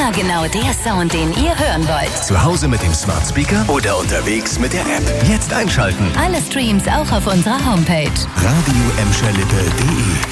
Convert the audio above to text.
Immer genau der Sound, den ihr hören wollt. Zu Hause mit dem Smart Speaker oder unterwegs mit der App. Jetzt einschalten. Alle Streams auch auf unserer Homepage. Radio-Emscherlippe.de